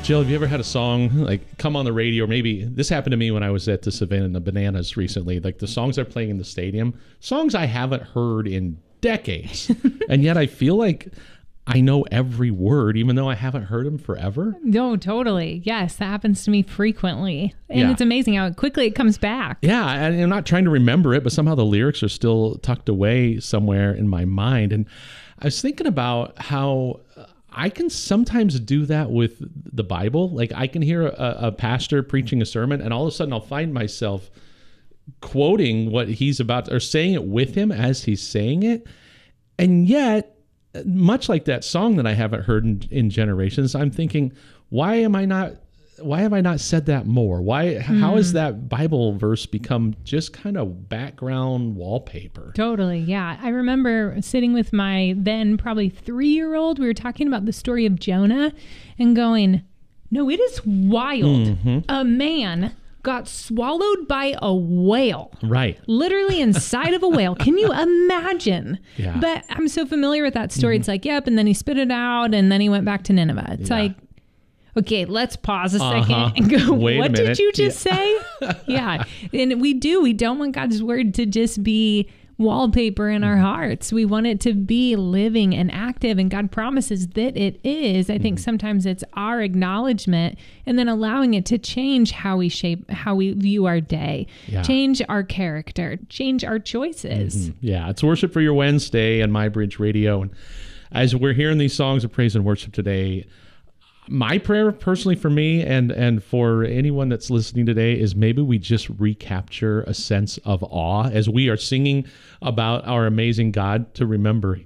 Jill, have you ever had a song like come on the radio, or maybe this happened to me when I was at the Savannah Bananas recently, like the songs they're playing in the stadium, songs I haven't heard in decades, and yet I feel like I know every word, even though I haven't heard them forever? No, totally. Yes, that happens to me frequently. And Yeah. it's amazing how quickly it comes back. Yeah, and I'm not trying to remember it, but somehow the lyrics are still tucked away somewhere in my mind. And I was thinking about how I can sometimes do that with the Bible. Like I can hear a pastor preaching a sermon, and all of a sudden I'll find myself quoting what he's about, or saying it with him as he's saying it. And yet, much like that song that I haven't heard in generations, I'm thinking, why have I not said that more? How has that Bible verse become just kind of background wallpaper? Totally. Yeah. I remember sitting with my then probably 3-year-old. We were talking about the story of Jonah and going, no, it is wild. Mm-hmm. A man got swallowed by a whale. Right. Literally inside of a whale. Can you imagine? Yeah. But I'm so familiar with that story. It's like, yep. And then he spit it out and then he went back to Nineveh. It's like, okay, let's pause a second and go, Wait a what minute. did you just say? Yeah. And we don't want God's word to just be wallpaper in our hearts. We want it to be living and active, and God promises that it is. I think sometimes it's our acknowledgement and then allowing it to change how we view our day, change our character, change our choices. Yeah, it's Worship for Your Wednesday on MyBridge Radio. And as we're hearing these songs of praise and worship today, my prayer personally for me and for anyone that's listening today is maybe we just recapture a sense of awe as we are singing about our amazing God, to remember